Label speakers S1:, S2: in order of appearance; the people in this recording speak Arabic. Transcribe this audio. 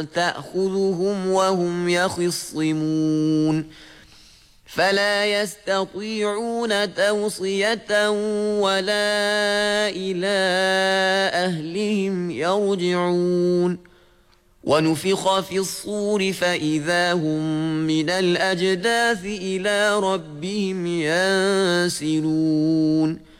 S1: تأخذهم وهم يخصمون فلا يستطيعون توصية ولا إلى أهلهم يرجعون ونفخ في الصور فإذا هم من الأجداث إلى ربهم ينسلون